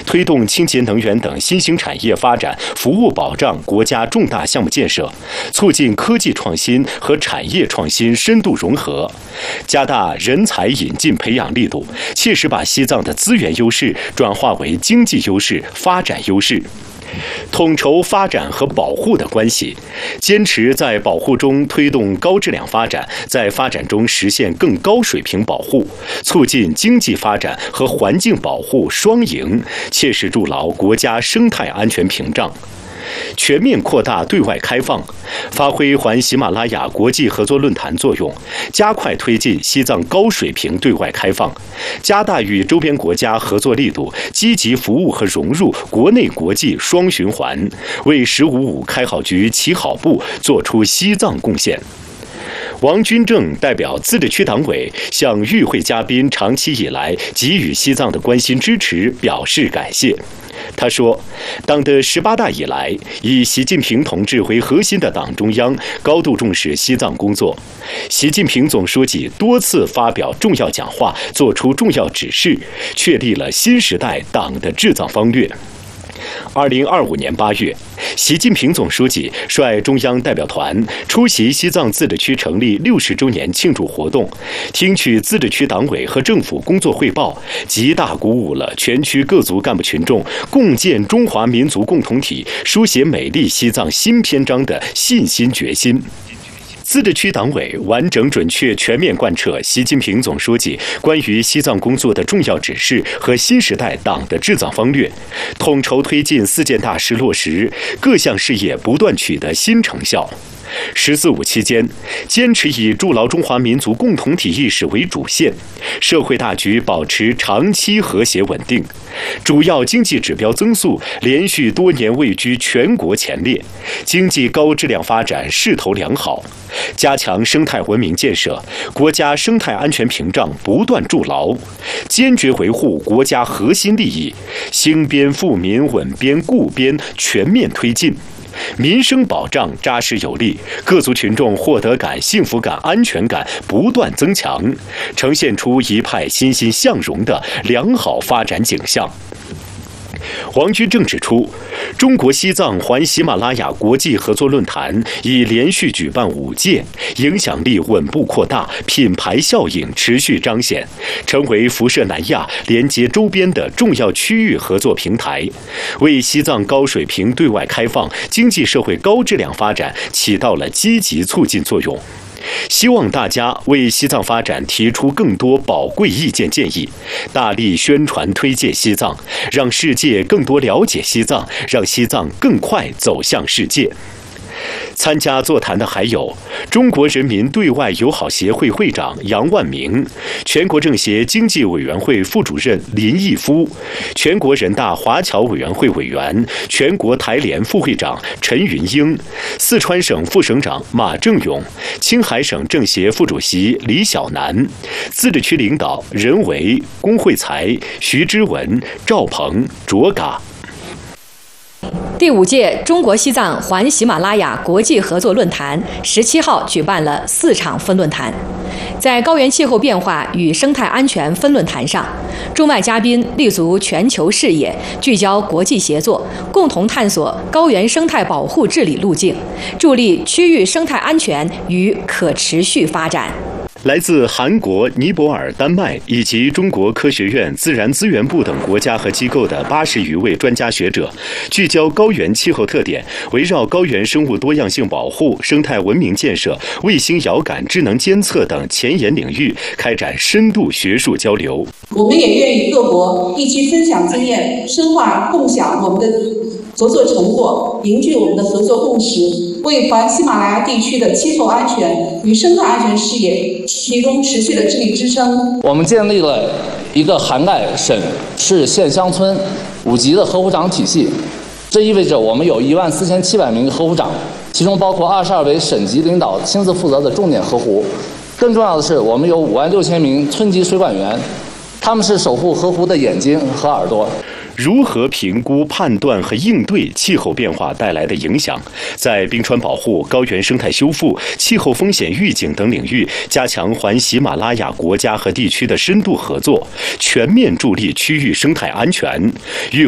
推动清洁能源等新兴产业发展，服务保障国家重大项目建设，促进科技创新和产业创新深度融合，加大人才引进培养力度，切实把西藏的资源优势转化为经济优势、发展优势。统筹发展和保护的关系，坚持在保护中推动高质量发展，在发展中实现更高水平保护，促进经济发展和环境保护双赢，切实筑牢国家生态安全屏障。全面扩大对外开放，发挥环喜马拉雅国际合作论坛作用，加快推进西藏高水平对外开放，加大与周边国家合作力度，积极服务和融入国内国际双循环，为“15·5”开好局、起好步做出西藏贡献。王军正代表自治区党委向与会嘉宾长期以来给予西藏的关心支持表示感谢。他说，党的18大以来，以习近平同志为核心的党中央高度重视西藏工作。习近平总书记多次发表重要讲话，作出重要指示，确立了新时代党的治藏方略。2025年8月，习近平总书记率中央代表团出席西藏自治区成立60周年庆祝活动，听取自治区党委和政府工作汇报，极大鼓舞了全区各族干部群众共建中华民族共同体、书写美丽西藏新篇章的信心决心。自治区党委完整、准确、全面贯彻习近平总书记关于西藏工作的重要指示和新时代党的治藏方略，统筹推进4件大事落实，各项事业不断取得新成效。“14·5”期间，坚持以筑牢中华民族共同体意识为主线，社会大局保持长期和谐稳定，主要经济指标增速连续多年位居全国前列，经济高质量发展势头良好，加强生态文明建设，国家生态安全屏障不断筑牢，坚决维护国家核心利益，兴边富民稳边固边全面推进。民生保障扎实有力，各族群众获得感、幸福感、安全感不断增强，呈现出一派欣欣向荣的良好发展景象。王军正指出，中国西藏环喜马拉雅国际合作论坛已连续举办5届，影响力稳步扩大，品牌效应持续彰显，成为辐射南亚、连接周边的重要区域合作平台，为西藏高水平对外开放、经济社会高质量发展起到了积极促进作用。希望大家为西藏发展提出更多宝贵意见建议，大力宣传推介西藏，让世界更多了解西藏，让西藏更快走向世界。参加座谈的还有中国人民对外友好协会会长杨万明、全国政协经济委员会副主任林毅夫、全国人大华侨委员会委员、全国台联副会长陈云英、四川省副省长马正勇、青海省政协副主席李小南、自治区领导任维、龚慧才、徐之文、赵鹏、卓嘎。 第5届中国西藏环喜马拉雅国际合作论坛17号举办了4场分论坛。在高原气候变化与生态安全分论坛上，中外嘉宾立足全球视野，聚焦国际协作，共同探索高原生态保护治理路径，助力区域生态安全与可持续发展。 来自韩国、尼泊尔、丹麦以及中国科学院自然资源部等国家和机构的80余位专家学者，聚焦高原气候特点，围绕高原生物多样性保护、生态文明建设、卫星遥感智能监测等前沿领域开展深度学术交流。 我们也愿与各国一起分享经验，深化共享我们的合作成果，凝聚我们的合作共识，为环喜马拉雅地区的气候安全与生态安全事业提供持续的智力支撑。 我们建立了一个涵盖省、市、县、乡村5级的合湖长体系，这意味着我们有14700名合湖长，其中包括22位省级领导亲自负责的重点合湖。更重要的是，我们有56000名村级水管员，他们是守护河湖的眼睛和耳朵。 如何评估、判断和应对气候变化带来的影响，在冰川保护、高原生态修复、气候风险预警等领域加强环喜马拉雅国家和地区的深度合作，全面助力区域生态安全。